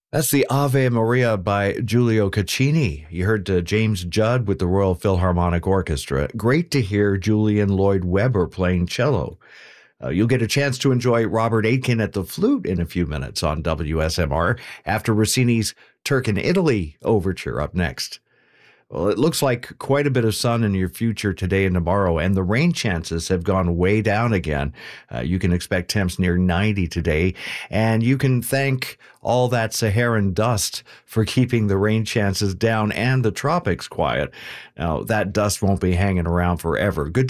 That's the Ave Maria by Giulio Caccini. You heard James Judd with the Royal Philharmonic Orchestra. Great to hear Julian Lloyd Webber playing cello. You'll get a chance to enjoy Robert Aitken at the flute in a few minutes on WSMR after Rossini's Turk in Italy overture up next. Well, it looks like quite a bit of sun in your future today and tomorrow, and the rain chances have gone way down again. You can expect temps near 90 today, and you can thank all that Saharan dust for keeping the rain chances down and the tropics quiet. Now, that dust won't be hanging around forever. Good